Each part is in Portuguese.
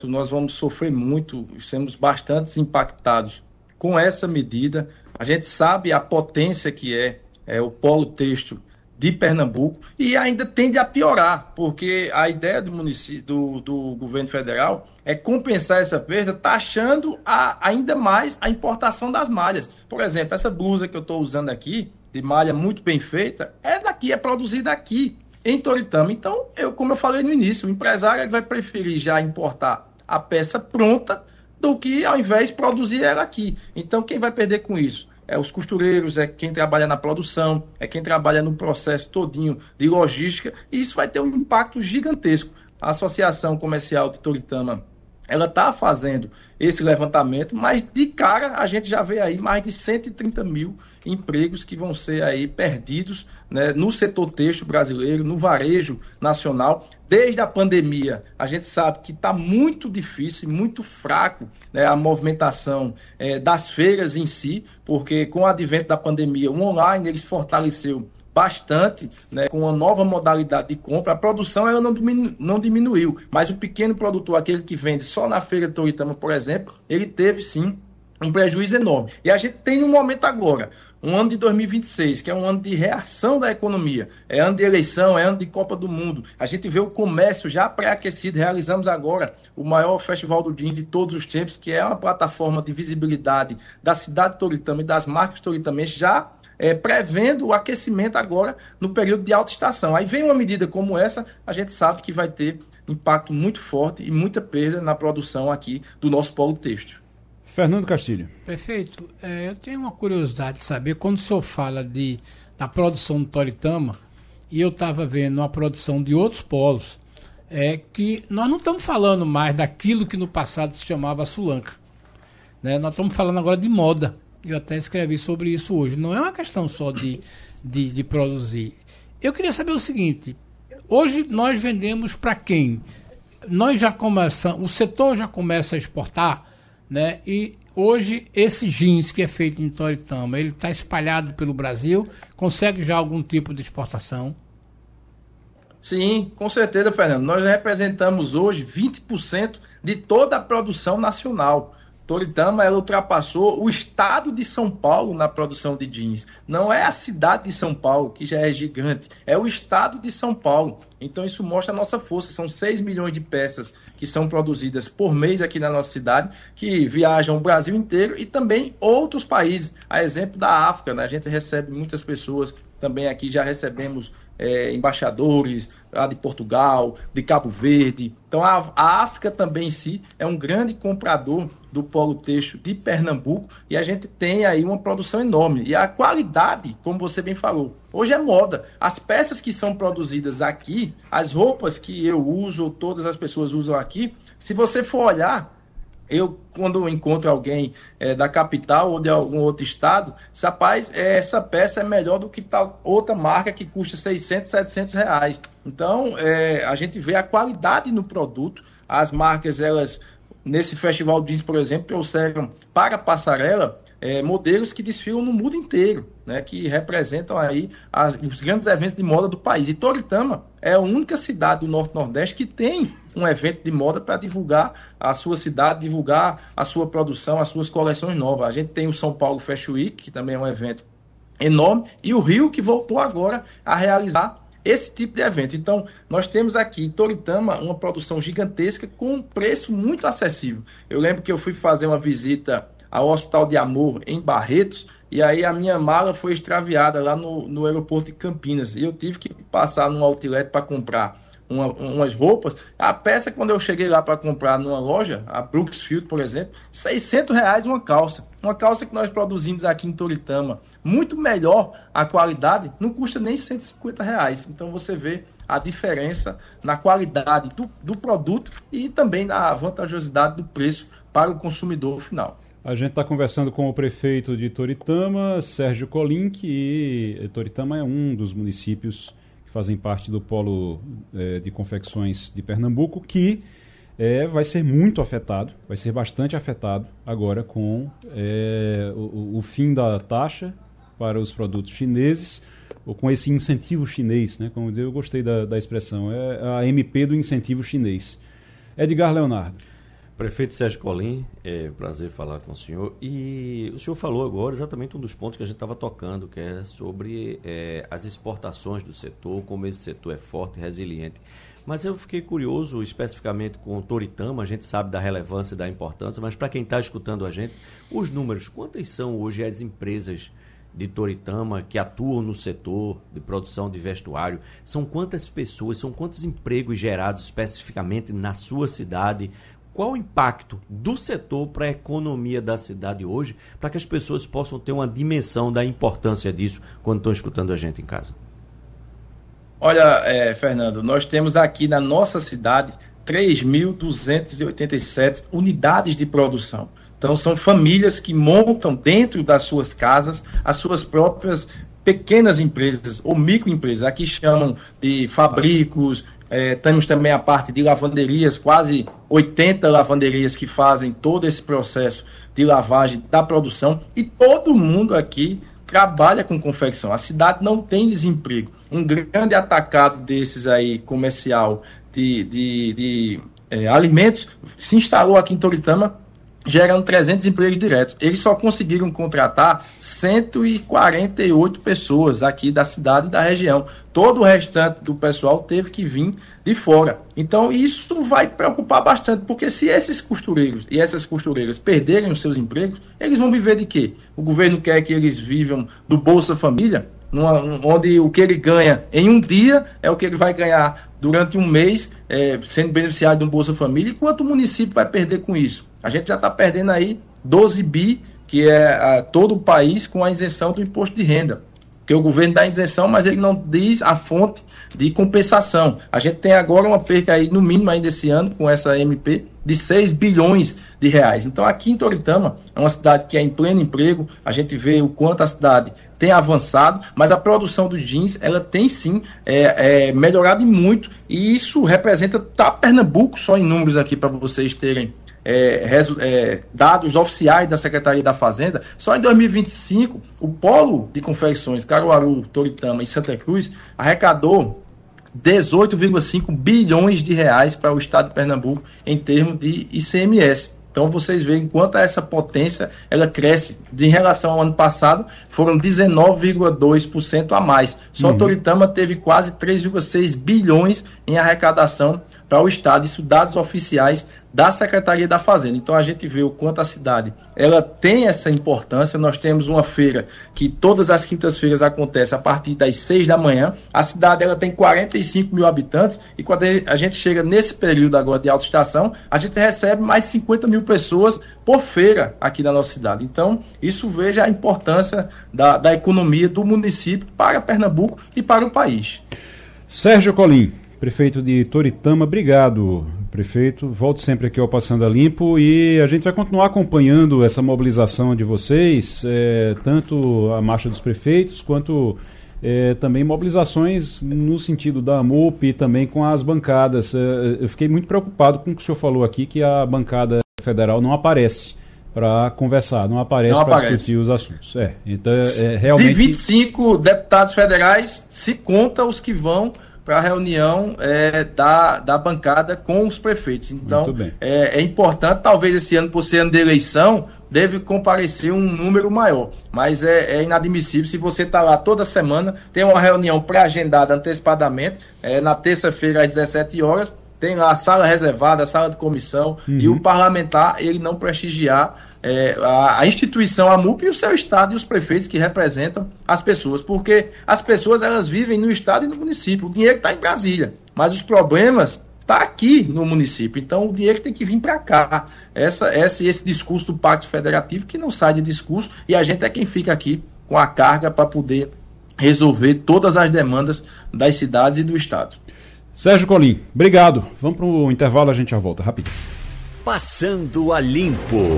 nós vamos sofrer muito, seremos bastante impactados com essa medida. A gente sabe a potência que é o polo têxtil de Pernambuco e ainda tende a piorar, porque a ideia do município, do governo federal é compensar essa perda taxando ainda mais a importação das malhas. Por exemplo, essa blusa que eu estou usando aqui, de malha muito bem feita, é daqui, é produzida aqui, em Toritama. Então, como eu falei no início, o empresário ele vai preferir já importar a peça pronta do que ao invés produzir ela aqui. Então, quem vai perder com isso? É os costureiros, é quem trabalha na produção, é quem trabalha no processo todinho de logística, e isso vai ter um impacto gigantesco. A Associação Comercial de Toritama, ela está fazendo esse levantamento, mas de cara a gente já vê aí mais de 130 mil empregos que vão ser aí perdidos, né, no setor têxtil brasileiro, no varejo nacional. Desde a pandemia, a gente sabe que está muito difícil, muito fraco, né, a movimentação das feiras em si, porque com o advento da pandemia, o online ele se fortaleceu bastante, né, com uma nova modalidade de compra. A produção ela não diminuiu, mas o pequeno produtor, aquele que vende só na feira de Toritama, por exemplo, ele teve sim um prejuízo enorme. E a gente tem um momento agora, um ano de 2026, que é um ano de reação da economia, é ano de eleição, é ano de Copa do Mundo. A gente vê o comércio já pré-aquecido. Realizamos agora o maior festival do jeans de todos os tempos, que é uma plataforma de visibilidade da cidade de Toritama e das marcas toritamenses, já prevendo o aquecimento agora no período de alta estação. Aí vem uma medida como essa, a gente sabe que vai ter impacto muito forte e muita perda na produção aqui do nosso polo têxtil. Fernando Castilho. Perfeito. Eu tenho uma curiosidade de saber, quando o senhor fala da produção do Toritama, e eu estava vendo a produção de outros polos, que nós não estamos falando mais daquilo que no passado se chamava Sulanca, né? Nós estamos falando agora de moda. Eu até escrevi sobre isso hoje. Não é uma questão só de produzir. Eu queria saber o seguinte: hoje nós vendemos para quem? Nós já começamos, o setor já começa a exportar, né? E hoje esse jeans que é feito em Toritama, ele está espalhado pelo Brasil, consegue já algum tipo de exportação? Sim, com certeza, Fernando. Nós representamos hoje 20% de toda a produção nacional. Toritama ela ultrapassou o estado de São Paulo na produção de jeans. Não é a cidade de São Paulo, que já é gigante, é o estado de São Paulo. Então isso mostra a nossa força. São 6 milhões de peças que são produzidas por mês aqui na nossa cidade, que viajam o Brasil inteiro e também outros países. A exemplo da África, né? A gente recebe muitas pessoas também aqui, já recebemos embaixadores lá de Portugal, de Cabo Verde. Então a África também em si é um grande comprador do polo têxtil de Pernambuco e a gente tem aí uma produção enorme. E a qualidade, como você bem falou, hoje é moda. As peças que são produzidas aqui, as roupas que eu uso, ou todas as pessoas usam aqui, se você for olhar, quando encontro alguém da capital ou de algum outro estado, rapaz, essa peça é melhor do que tal outra marca que custa 600, 700 reais. Então, a gente vê a qualidade no produto. As marcas, elas, nesse festival jeans, por exemplo, trouxeram para a passarela modelos que desfilam no mundo inteiro, né, que representam aí os grandes eventos de moda do país. E Toritama é a única cidade do Norte-Nordeste que tem um evento de moda para divulgar a sua cidade, divulgar a sua produção, as suas coleções novas. A gente tem o São Paulo Fashion Week, que também é um evento enorme, e o Rio, que voltou agora a realizar esse tipo de evento. Então, nós temos aqui em Toritama uma produção gigantesca com um preço muito acessível. Eu lembro que eu fui fazer uma visita ao Hospital de Amor, em Barretos, e aí a minha mala foi extraviada lá no aeroporto de Campinas. E eu tive que passar num outlet para comprar umas roupas. A peça, quando eu cheguei lá para comprar numa loja, a Brooksfield, por exemplo, R$ 600 uma calça. Uma calça que nós produzimos aqui em Toritama, muito melhor a qualidade, não custa nem R$ 150. Então você vê a diferença na qualidade do produto e também na vantajosidade do preço para o consumidor final. A gente está conversando com o prefeito de Toritama, Sérgio Colinck, e Toritama é um dos municípios que fazem parte do polo de confecções de Pernambuco, que vai ser muito afetado, vai ser bastante afetado agora com o fim da taxa para os produtos chineses, ou com esse incentivo chinês, né? Como eu gostei da expressão, é a MP do incentivo chinês. Edgar Leonardo. Prefeito Sérgio Colim, prazer falar com o senhor. E o senhor falou agora exatamente um dos pontos que a gente estava tocando, que é sobre as exportações do setor, como esse setor é forte e resiliente. Mas eu fiquei curioso especificamente com o Toritama, a gente sabe da relevância e da importância, mas para quem está escutando a gente, os números, quantas são hoje as empresas de Toritama que atuam no setor de produção de vestuário? São quantas pessoas, são quantos empregos gerados especificamente na sua cidade? Qual o impacto do setor para a economia da cidade hoje, para que as pessoas possam ter uma dimensão da importância disso quando estão escutando a gente em casa? Olha, Fernando, nós temos aqui na nossa cidade 3.287 unidades de produção. Então, são famílias que montam dentro das suas casas as suas próprias pequenas empresas ou microempresas. Aqui chamam de fabricos. Temos também a parte de lavanderias, quase 80 lavanderias que fazem todo esse processo de lavagem da produção, e todo mundo aqui trabalha com confecção. A cidade não tem desemprego. Um grande atacado desses aí, comercial, de alimentos, se instalou aqui em Toritama, gerando 300 empregos diretos. Eles só conseguiram contratar 148 pessoas aqui da cidade e da região. Todo o restante do pessoal teve que vir de fora. Então isso vai preocupar bastante, porque se esses costureiros e essas costureiras perderem os seus empregos, eles vão viver de quê? O governo quer que eles vivam do Bolsa Família, onde o que ele ganha em um dia é o que ele vai ganhar durante um mês, sendo beneficiado de um Bolsa Família. E quanto o município vai perder com isso? A gente já está perdendo aí 12 bi, que é todo o país, com a isenção do imposto de renda. Porque o governo dá isenção, mas ele não diz a fonte de compensação. A gente tem agora uma perca aí, no mínimo ainda esse ano, com essa MP, de 6 bilhões de reais. Então aqui em Toritama, é uma cidade que é em pleno emprego, a gente vê o quanto a cidade tem avançado, mas a produção do jeans, ela tem sim melhorado muito, e isso representa Pernambuco, só em números aqui para vocês terem dados oficiais da Secretaria da Fazenda. Só em 2025, o polo de confecções Caruaru, Toritama e Santa Cruz arrecadou 18,5 bilhões de reais para o estado de Pernambuco em termos de ICMS. Então vocês veem quanto essa potência ela cresce. Em relação ao ano passado, foram 19,2% a mais. Só Toritama teve quase 3,6 bilhões em arrecadação para o estado. Isso dados oficiais da Secretaria da Fazenda. Então a gente vê o quanto a cidade ela tem essa importância. Nós temos uma feira que todas as quintas-feiras acontece a partir das 6 da manhã. A cidade ela tem 45 mil habitantes, e quando a gente chega nesse período agora de alta estação, a gente recebe mais de 50 mil pessoas por feira aqui na nossa cidade. Então isso veja a importância da economia do município para Pernambuco e para o país. Sérgio Colim, prefeito de Toritama, obrigado, prefeito. Volte sempre aqui ao Passando a Limpo, e a gente vai continuar acompanhando essa mobilização de vocês, tanto a Marcha dos Prefeitos, quanto também mobilizações no sentido da MUP e também com as bancadas. Eu fiquei muito preocupado com o que o senhor falou aqui, que a bancada federal não aparece para conversar, não aparece para discutir os assuntos. Então, realmente... De 25 deputados federais, se conta os que vão para a reunião da bancada com os prefeitos. Então, é importante, talvez esse ano, por ser ano de eleição, deve comparecer um número maior. Mas é inadmissível se você está lá toda semana, tem uma reunião pré-agendada antecipadamente, na terça-feira às 17 horas, tem lá a sala reservada, a sala de comissão, e o parlamentar, ele não prestigiar a instituição, a MUP, e o seu estado e os prefeitos que representam as pessoas, porque as pessoas elas vivem no estado e no município, o dinheiro está em Brasília, mas os problemas estão aqui no município, então o dinheiro tem que vir para cá. Esse discurso do Pacto Federativo que não sai de discurso, e a gente é quem fica aqui com a carga para poder resolver todas as demandas das cidades e do estado. Sérgio Colim, obrigado. Vamos para o intervalo, a gente já volta rapidinho. Passando a Limpo.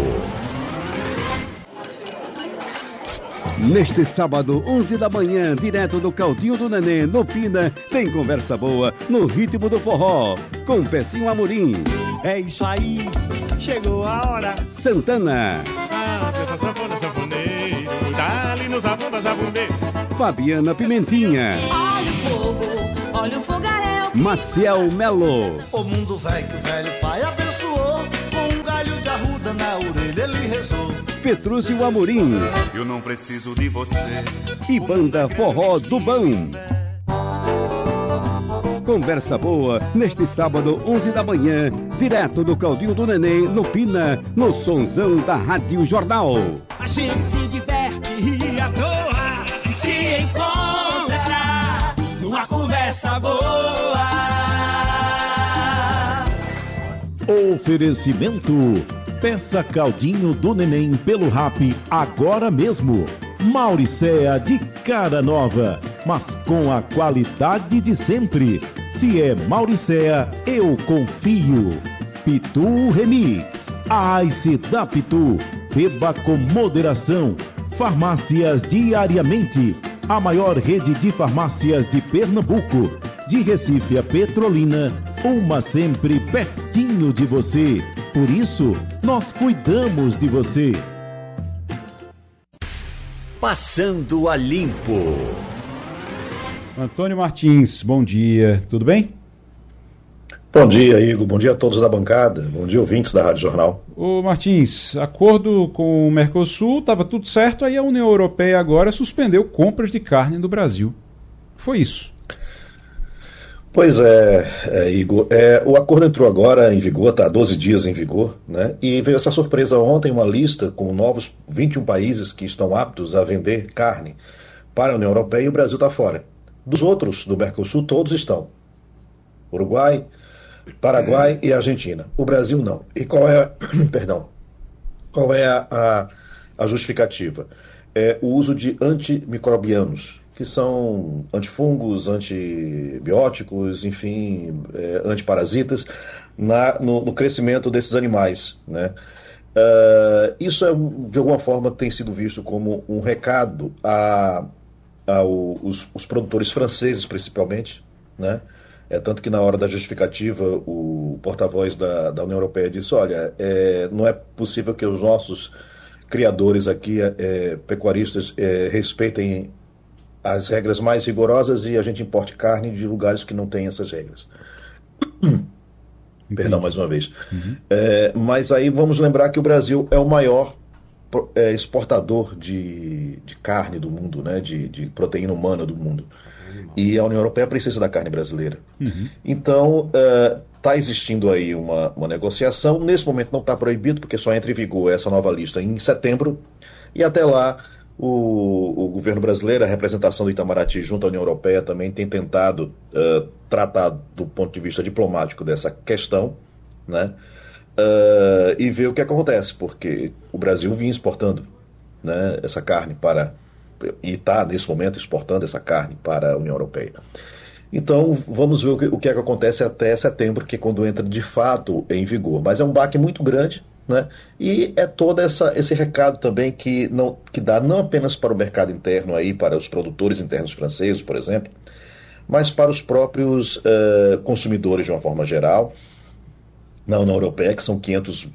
Neste sábado, 11 da manhã, direto do Caldinho do Nenê, no Pina, tem conversa boa no ritmo do forró, com Pecinho Amorim. É isso aí, chegou a hora. Santana. Essa sanfona, sanfoneiro, dá-lhe no zabumba, zabumbeiro. Fabiana Pimentinha. Olha o fogaréu. Maciel Melo. O mundo velho que o velho pai abençoou, com um galho Petrúcio Amorim Eu não preciso de você. e Banda Forró do Bão. Conversa boa neste sábado, 11 da manhã, direto do Caldinho do Neném, no Pina, no sonzão da Rádio Jornal. A gente se diverte e à toa se encontra numa conversa boa. Oferecimento: peça Caldinho do Neném pelo Rap agora mesmo. Mauricéa de cara nova, mas com a qualidade de sempre. Se é Mauricéa, eu confio. Pitu Remix, a Ice da Pitu. Beba com moderação. Farmácias Diariamente, a maior rede de farmácias de Pernambuco. De Recife a Petrolina, uma sempre pertinho de você. Por isso, nós cuidamos de você. Passando a Limpo. Antônio Martins, bom dia, tudo bem? Bom dia, Igor. Bom dia a todos da bancada. Bom dia, ouvintes da Rádio Jornal. Ô Martins, acordo com o Mercosul, estava tudo certo, aí a União Europeia agora suspendeu compras de carne do Brasil. Foi isso. Pois Igor, o acordo entrou agora em vigor, está há 12 dias em vigor, né? E veio essa surpresa ontem, uma lista com novos 21 países que estão aptos a vender carne para a União Europeia e o Brasil está fora. Dos outros do Mercosul, todos estão. Uruguai, Paraguai e Argentina. O Brasil não. E qual é, qual é a justificativa? É o uso de antimicrobianos, que são antifungos, antibióticos, enfim, antiparasitas, no crescimento desses animais, né? Isso, de alguma forma, tem sido visto como um recado aos produtores franceses, principalmente, né? Tanto que na hora da justificativa o porta-voz da União Europeia disse, olha, não é possível que os nossos criadores aqui, pecuaristas, respeitem as regras mais rigorosas e a gente importe carne de lugares que não têm essas regras. Perdão, mais uma vez. Uhum. Mas aí vamos lembrar que o Brasil é o maior exportador de carne do mundo, né? De proteína humana do mundo. E a União Europeia precisa da carne brasileira. Uhum. Então, está existindo aí uma negociação. Nesse momento não está proibido, porque só entra em vigor essa nova lista em setembro. E até lá, o governo brasileiro, a representação do Itamaraty junto à União Europeia também tem tentado tratar do ponto de vista diplomático dessa questão, né? E ver o que acontece, porque o Brasil vinha exportando, né, essa carne e está nesse momento exportando essa carne para a União Europeia. Então vamos ver o que acontece até setembro, que é quando entra de fato em vigor. Mas é um baque muito grande, né? E é todo esse recado também que dá não apenas para o mercado interno, aí, para os produtores internos franceses, por exemplo, mas para os próprios consumidores de uma forma geral, na União Europeia, que são 500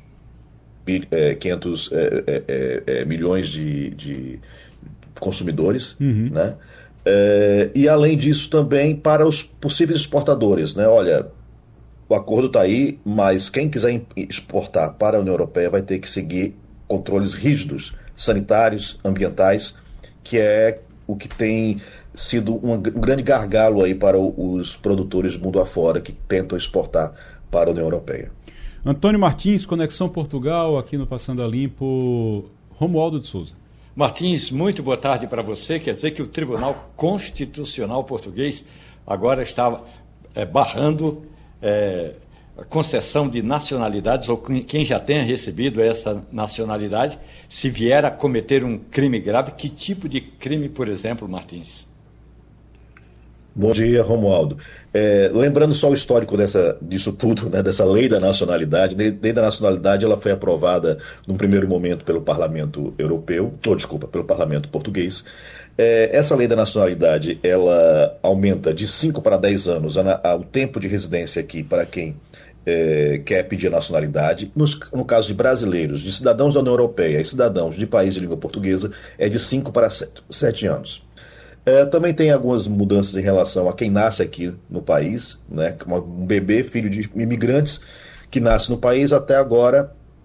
milhões de consumidores, Uhum. né? E além disso também para os possíveis exportadores, né? Olha, o acordo está aí, mas quem quiser exportar para a União Europeia vai ter que seguir controles rígidos, sanitários, ambientais, que é o que tem sido um grande gargalo aí para os produtores do mundo afora que tentam exportar para a União Europeia. Antônio Martins, Conexão Portugal, aqui no Passando a Limpo, Romualdo de Souza. Martins, muito boa tarde para você. Quer dizer que o Tribunal Constitucional Português agora está barrando a concessão de nacionalidades, ou quem já tenha recebido essa nacionalidade, se vier a cometer um crime grave. Que tipo de crime, por exemplo, Martins? Bom dia, Romualdo. Lembrando só o histórico disso tudo, né, dessa lei da nacionalidade. Lei da nacionalidade, ela foi aprovada num primeiro momento pelo Parlamento Europeu, pelo Parlamento Português. Essa lei da nacionalidade, ela aumenta de 5 para 10 anos o tempo de residência aqui para quem quer pedir nacionalidade. No caso de brasileiros, de cidadãos da União Europeia e cidadãos de países de língua portuguesa, é de 5 para 7 anos. Também tem algumas mudanças em relação a quem nasce aqui no país, né? Um bebê, filho de imigrantes, que nasce no país, até agora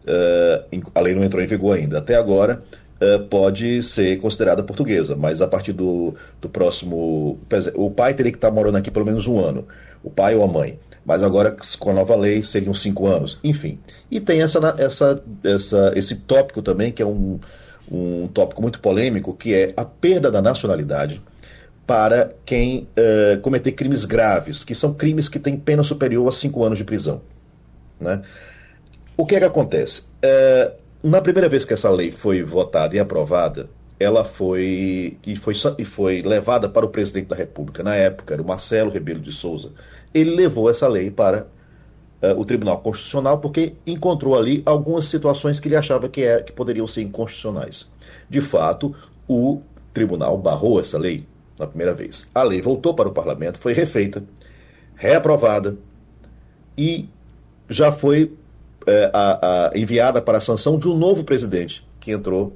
a lei não entrou em vigor ainda, até agora pode ser considerada portuguesa, mas a partir do próximo... O pai teria que estar morando aqui pelo menos 1 ano, o pai ou a mãe. Mas agora, com a nova lei, seriam 5 anos. Enfim. E tem esse tópico também, que é um tópico muito polêmico, que é a perda da nacionalidade para quem cometer crimes graves, que são crimes que têm pena superior a 5 anos de prisão. Né? O que é que acontece? Na primeira vez que essa lei foi votada e aprovada, ela foi levada para o presidente da República. Na época, era o Marcelo Rebelo de Souza. Ele levou essa lei para o Tribunal Constitucional porque encontrou ali algumas situações que ele achava que poderiam ser inconstitucionais. De fato, o tribunal barrou essa lei na primeira vez. A lei voltou para o parlamento, foi refeita, reaprovada e já foi enviada para a sanção de um novo presidente que entrou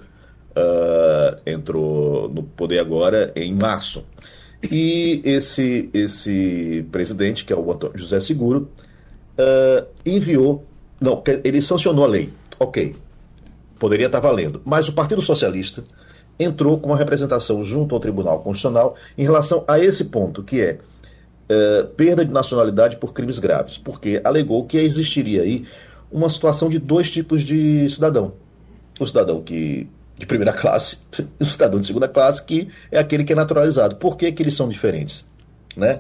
no poder agora em março. E esse presidente, que é o Antônio José Seguro, ele sancionou a lei. Ok, poderia estar valendo. Mas o Partido Socialista entrou com uma representação junto ao Tribunal Constitucional em relação a esse ponto, que é perda de nacionalidade por crimes graves, porque alegou que existiria aí uma situação de 2 tipos de cidadão. O cidadão de primeira classe e o cidadão de segunda classe, que é aquele que é naturalizado. Por que eles são diferentes? Né?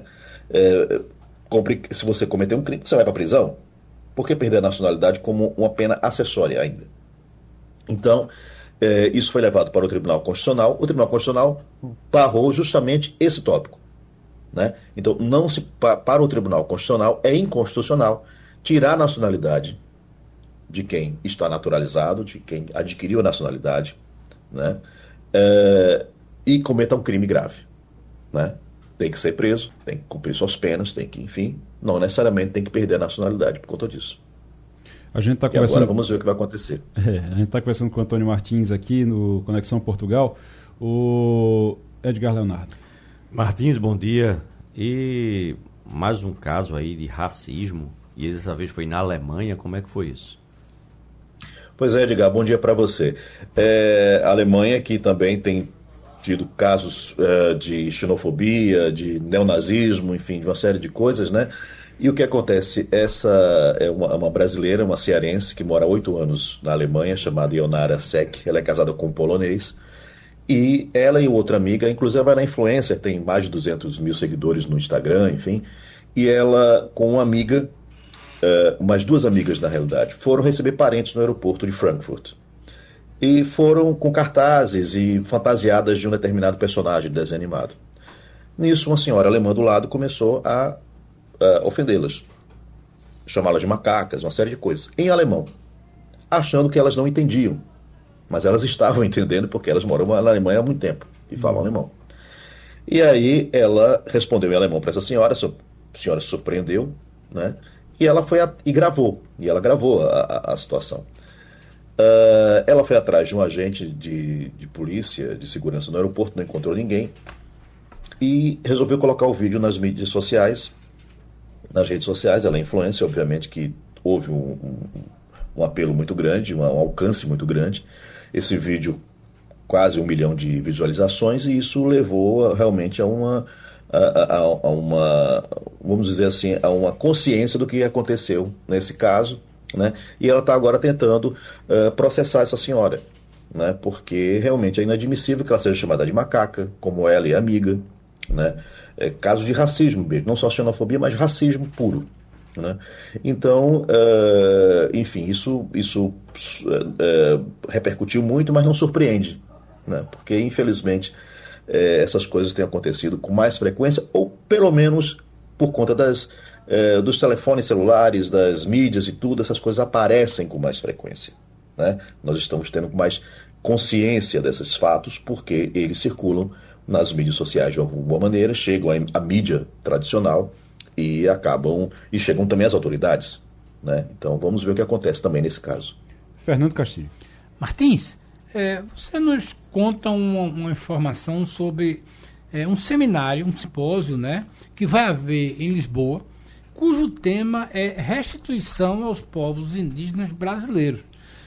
Se você cometer um crime, você vai para a prisão. Por que perder a nacionalidade como uma pena acessória ainda? Então, isso foi levado para o Tribunal Constitucional. O Tribunal Constitucional barrou justamente esse tópico. Né? Então, para o Tribunal Constitucional, é inconstitucional tirar a nacionalidade de quem está naturalizado, de quem adquiriu a nacionalidade, né? E cometa um crime grave. Né? Tem que ser preso, tem que cumprir suas penas, tem que, enfim, não necessariamente tem que perder a nacionalidade por conta disso. A gente tá conversando... Agora vamos ver o que vai acontecer. A gente está conversando com o Antônio Martins aqui no Conexão Portugal. O Edgar Leonardo. Martins, bom dia. E mais um caso aí de racismo, e dessa vez foi na Alemanha. Como é que foi isso? Pois é, Edgar, bom dia para você. A Alemanha, que também tem tido casos de xenofobia, de neonazismo, enfim, de uma série de coisas, né? E o que acontece? Essa é uma brasileira, uma cearense, que mora há 8 anos na Alemanha, chamada Ionara Sek. Ela é casada com um polonês. E ela e outra amiga, inclusive ela é influencer, tem mais de 200 mil seguidores no Instagram, enfim. E ela, com uma amiga, umas 2 amigas na realidade, foram receber parentes no aeroporto de Frankfurt. E foram com cartazes e fantasiadas de um determinado personagem de desenho animado. Nisso, uma senhora alemã do lado começou a ofendê-las, chamá-las de macacas, uma série de coisas, em alemão, achando que elas não entendiam. Mas elas estavam entendendo porque elas moram na Alemanha há muito tempo e falam alemão. E aí ela respondeu em alemão para essa senhora, a senhora se surpreendeu, né? E ela foi e gravou. E ela gravou a situação. Ela foi atrás de um agente de polícia, de segurança no aeroporto, não encontrou ninguém. E resolveu colocar o vídeo nas mídias sociais, nas redes sociais. Ela é influencer, obviamente que houve um apelo muito grande, um alcance muito grande. Esse vídeo, quase 1 milhão de visualizações, e isso levou realmente a uma, vamos dizer assim, a uma consciência do que aconteceu nesse caso, né? E ela está agora tentando processar essa senhora, né? Porque realmente é inadmissível que ela seja chamada de macaca, como ela e a amiga, né? Caso de racismo, não só xenofobia, mas racismo puro. Né? Então, enfim, isso repercutiu muito, mas não surpreende, né? Porque infelizmente essas coisas têm acontecido com mais frequência, ou pelo menos por conta dos telefones celulares, das mídias e tudo, essas coisas aparecem com mais frequência, né? Nós estamos tendo mais consciência desses fatos porque eles circulam nas mídias sociais de alguma maneira, chegam à mídia tradicional e chegam também às autoridades, né? Então vamos ver o que acontece também nesse caso. Fernando Castilho. Martins, você nos conta uma informação sobre um seminário, um simpósio, né, que vai haver em Lisboa, cujo tema é restituição aos povos indígenas brasileiros.